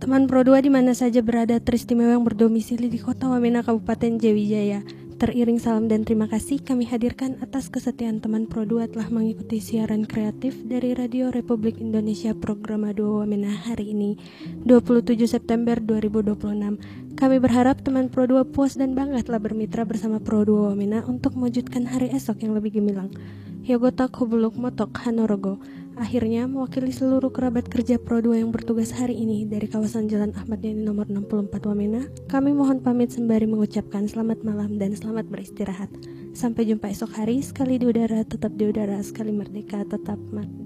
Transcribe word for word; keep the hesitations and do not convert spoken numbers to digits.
Teman Pro dua di mana saja berada teristimewa yang berdomisili di Kota Wamena, Kabupaten Jawijaya. Teriring salam dan terima kasih kami hadirkan atas kesetiaan teman Pro dua telah mengikuti siaran kreatif dari Radio Republik Indonesia Program dua Wamena hari ini, dua puluh tujuh September dua ribu dua puluh enam. Kami berharap teman Pro dua puas dan bangga telah bermitra bersama Pro dua Wamena untuk mewujudkan hari esok yang lebih gemilang. Yogotak Hubuluk Motok Hanorogo. Akhirnya, mewakili seluruh kerabat kerja Pro dua yang bertugas hari ini dari kawasan Jalan Ahmad Yani nomor enam puluh empat Wamena, kami mohon pamit sembari mengucapkan selamat malam dan selamat beristirahat. Sampai jumpa esok hari, sekali di udara tetap di udara, sekali merdeka tetap merdeka.